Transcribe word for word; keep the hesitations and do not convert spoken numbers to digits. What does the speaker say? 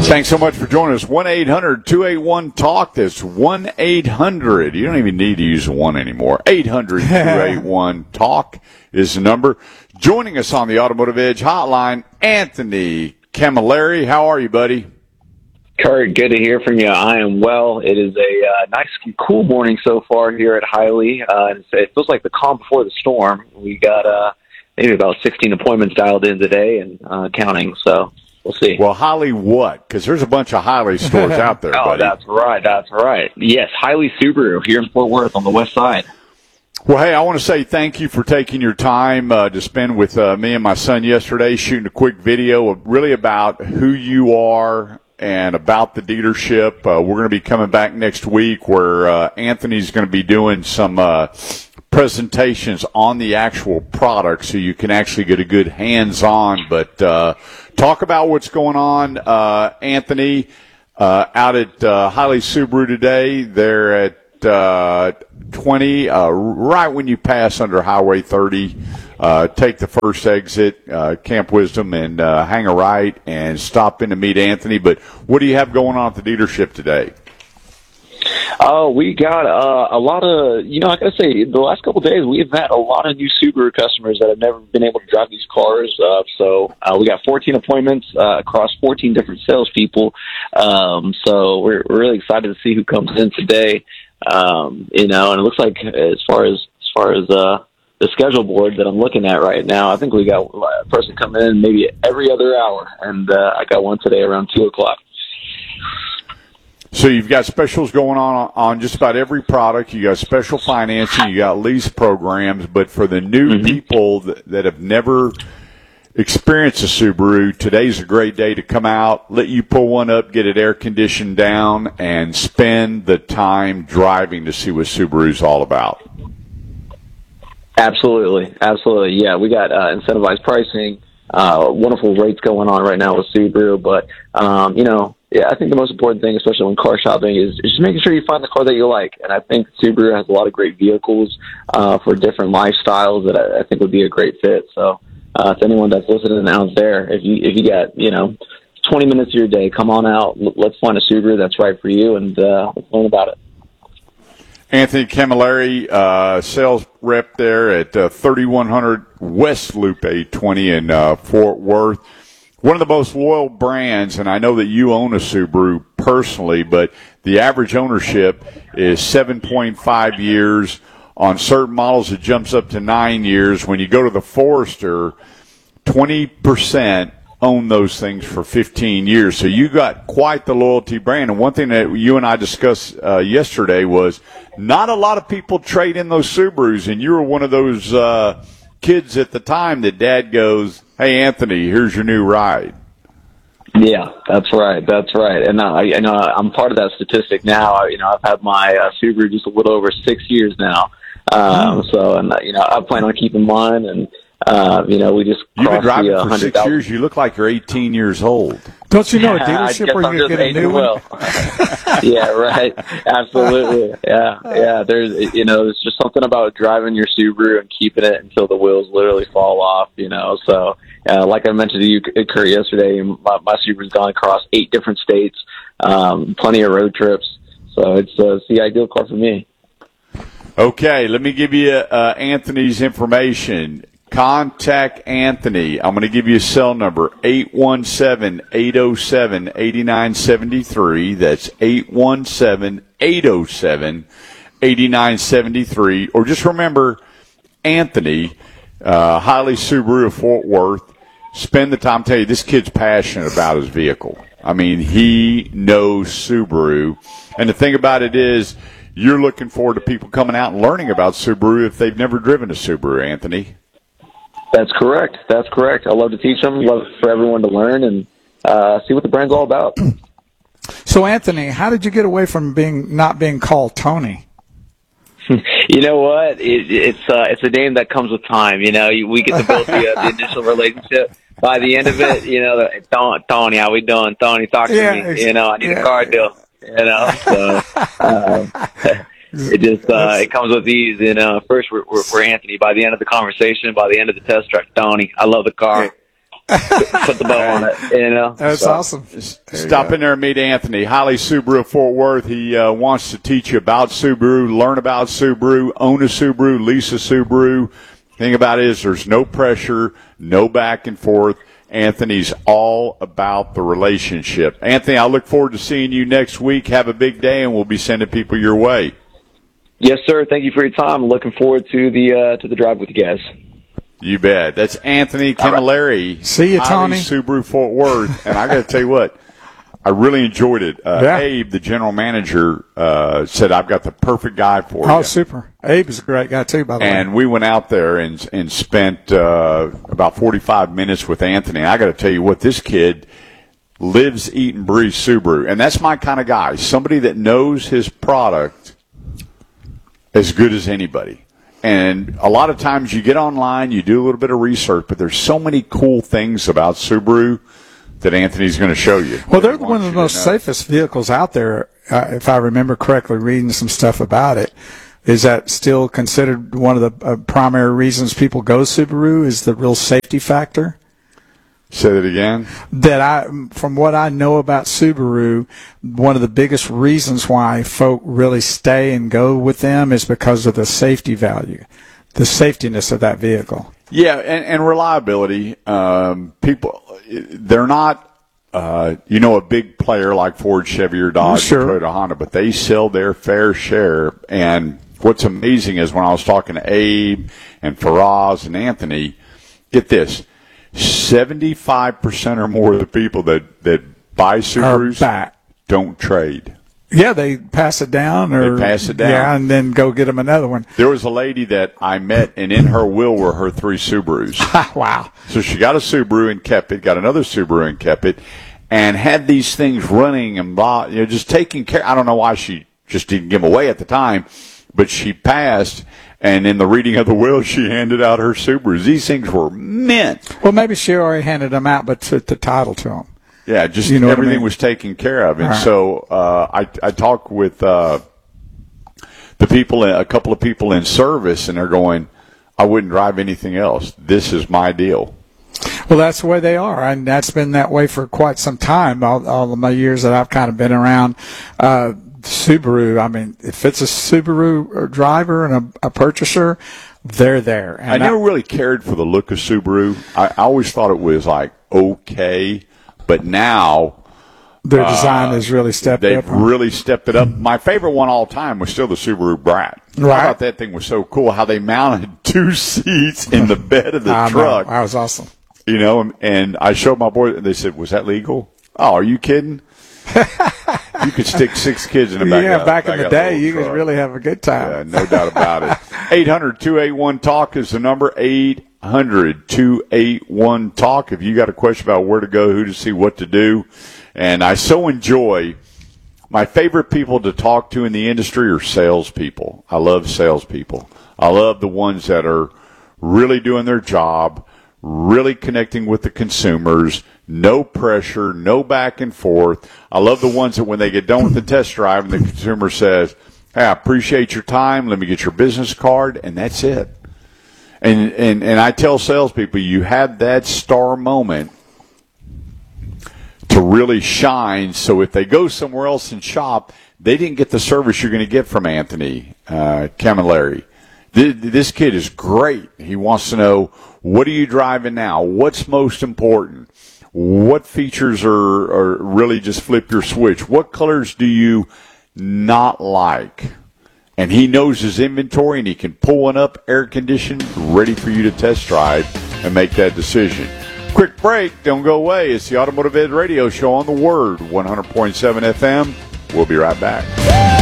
Thanks so much for joining us. one eight hundred two eight one talk. That's one eight hundred. You don't even need to use one anymore. eight hundred two eight one talk is the number. Joining us on the Automotive Edge hotline, Anthony Camilleri. How are you, buddy? Kurt, good to hear from you. I am well. It is a uh, nice, cool morning so far here at Hiley. Uh, it feels like the calm before the storm. We got uh, maybe about sixteen appointments dialed in today and uh, counting, so we'll see. Well, Hiley what? Because there's a bunch of Hiley stores out there, oh, buddy. That's right. That's right. Yes, Hiley Subaru here in Fort Worth on the west side. Well, hey, I want to say thank you for taking your time uh, to spend with uh, me and my son yesterday, shooting a quick video of really about who you are and about the dealership. Uh, we're going to be coming back next week where uh, Anthony's going to be doing some uh, presentations on the actual product so you can actually get a good hands-on. But uh, talk about what's going on, uh, Anthony, uh, out at uh, Hiley Subaru today. They're at uh, twenty, uh, right when you pass under Highway thirty. Uh, take the first exit, uh, Camp Wisdom, and uh, hang a right and stop in to meet Anthony. But what do you have going on at the dealership today? Oh, we got uh, a lot of, you know, I got to say, the last couple of days, we've had a lot of new Subaru customers that have never been able to drive these cars. Uh, so uh, we got fourteen appointments uh, across fourteen different salespeople. Um, so we're, we're really excited to see who comes in today. Um, you know, and it looks like as far as, as far as, uh, the schedule board that I'm looking at right now, I think we got a person coming in maybe every other hour, and uh, I got one today around two o'clock. So you've got specials going on on just about every product. You got special financing, you got lease programs, but for the new mm-hmm. people that, that have never experienced a Subaru, today's a great day to come out, let you pull one up, get it air conditioned down, and spend the time driving to see what Subaru's all about. Absolutely. Absolutely. Yeah, we got uh, incentivized pricing, uh, wonderful rates going on right now with Subaru. But, um, you know, yeah, I think the most important thing, especially when car shopping, is, is just making sure you find the car that you like. And I think Subaru has a lot of great vehicles uh, for different lifestyles that I, I think would be a great fit. So uh, to anyone that's listening out there, if you if you got, you know, twenty minutes of your day, come on out. Let's find a Subaru that's right for you, and uh, let's learn about it. Anthony Camilleri, uh, sales rep there at uh, thirty-one hundred West Loop eight twenty in uh, Fort Worth. One of the most loyal brands, and I know that you own a Subaru personally, but the average ownership is seven point five years. On certain models, it jumps up to nine years. When you go to the Forester, twenty percent own those things for fifteen years. So you got quite the loyalty brand. And one thing that you and I discussed uh, yesterday was not a lot of people trade in those Subarus, and you were one of those uh, kids at the time that Dad goes, "Hey, Anthony, here's your new ride." Yeah, that's right. That's right. And I, I know I'm part of that statistic now. You know, I've had my uh, Subaru just a little over six years now. Um, so, and you know, I plan on keeping mine, and uh, you know, we just you've been driving the, uh, for six years. You look like you're eighteen years old. Don't you know a dealership where you get a new one? Yeah, right. Absolutely. Yeah, yeah. There's, you know, there's just something about driving your Subaru and keeping it until the wheels literally fall off. You know, so uh, like I mentioned to you, Kurt, yesterday, my, my Subaru's gone across eight different states, um, plenty of road trips. So it's, uh, it's the ideal car for me. Okay, let me give you uh, Anthony's information. Contact Anthony. I'm going to give you a cell number, eight one seven, eight oh seven, eight nine seven three. That's eight one seven, eight oh seven, eight nine seven three. Or just remember, Anthony, uh, Hiley Subaru of Fort Worth. Spend the time. Tell you, this kid's passionate about his vehicle. I mean, he knows Subaru. And the thing about it is, you're looking forward to people coming out and learning about Subaru if they've never driven a Subaru, Anthony. That's correct. That's correct. I love to teach them. Love for everyone to learn and uh, see what the brand's all about. So, Anthony, how did you get away from being not being called Tony? You know what? It, it's uh, it's a name that comes with time. You know, we get to build the, uh, the initial relationship. By the end of it, you know, Tony, how we doing? Tony, talk to yeah, me. Ex- you know, I need yeah. a car deal. You know, so um, it just uh, it comes with ease. You know, first we're, we're, we're Anthony. By the end of the conversation, by the end of the test drive, Tony, I love the car. put the bow on it. You know, That's so. awesome. Stop in there and meet Anthony. Holly Subaru of Fort Worth. He uh, wants to teach you about Subaru, learn about Subaru, own a Subaru, lease a Subaru. Thing about it is there's no pressure, no back and forth. Anthony's all about the relationship. Anthony, I look forward to seeing you next week. Have a big day, and we'll be sending people your way. Yes, sir. Thank you for your time. Looking forward to the uh, to the drive with you guys. You bet. That's Anthony Camilleri. Right. See you, Tony. Subaru Fort Worth. And I got to tell you what, I really enjoyed it. Uh, yeah. Abe, the general manager, uh, said, I've got the perfect guy for oh, you. Oh, super. Abe is a great guy, too, by the and way. And we went out there and, and spent uh, about forty-five minutes with Anthony. I got to tell you what, this kid lives, eat, and breathes Subaru. And that's my kind of guy, somebody that knows his product as good as anybody. And a lot of times you get online, you do a little bit of research, but there's so many cool things about Subaru that Anthony's going to show you. Well, they're one of the most safest vehicles out there, uh, if I remember correctly, reading some stuff about it. Is that still considered one of the uh, primary reasons people go Subaru, is the real safety factor? Say that again? That I, from what I know about Subaru, one of the biggest reasons why folk really stay and go with them is because of the safety value, the safetiness of that vehicle. Yeah, and, and reliability. Um, people, they're not, uh, you know, a big player like Ford, Chevy, or Dodge, sure. Toyota, Honda, but they sell their fair share. And what's amazing is when I was talking to Abe and Faraz and Anthony, get this. seventy-five percent or more of the people that, that buy Subarus don't trade. Yeah, they pass it down. or They pass it down. Yeah, and then go get them another one. There was a lady that I met, and in her will were her three Subarus. Wow. So she got a Subaru and kept it, got another Subaru and kept it, and had these things running and blah, you know, just taking care. I don't know why she just didn't give them away at the time, but she passed. And in the reading of the will, she handed out her Subarus. These things were mint. Well, maybe she already handed them out, but took the title to them. Yeah, just you know everything I mean? was taken care of. And right. so uh, I, I talked with uh, the people, a couple of people in service, and they're going, I wouldn't drive anything else. This is my deal. Well, that's the way they are, and that's been that way for quite some time, all, all of my years that I've kind of been around. Uh, Subaru, I mean, if it's a Subaru driver and a, a purchaser, they're there. And I never I, really cared for the look of Subaru. I, I always thought it was like okay, but now their design uh, has really stepped they've up. They've really stepped it up. My favorite one all time was still the Subaru Brat. Right. I thought that thing was so cool, how they mounted two seats in the bed of the I truck. Know. That was awesome. You know, and, and I showed my boys, and they said, was that legal? Oh, are you kidding? You could stick six kids in the back. Yeah, of, back, back in the day, you truck. could really have a good time. Yeah, no doubt about it. eight hundred two eight one talk is the number. eight hundred two eight one talk. If you got a question about where to go, who to see, what to do. And I so enjoy, my favorite people to talk to in the industry are salespeople. I love salespeople. I love the ones that are really doing their job, really connecting with the consumers, no pressure, no back and forth. I love the ones that when they get done with the test drive and the consumer says, hey, I appreciate your time, let me get your business card, and that's it. And and, and I tell salespeople, you have that star moment to really shine, so if they go somewhere else and shop, they didn't get the service you're going to get from Anthony uh, Camilleri. This kid is great. He wants to know, what are you driving now? What's most important? What features are, are really just flip your switch? What colors do you not like? And he knows his inventory, and he can pull one up, air conditioned, ready for you to test drive and make that decision. Quick break. Don't go away. It's the Automotive Ed Radio Show on the Word, one hundred point seven F M. We'll be right back.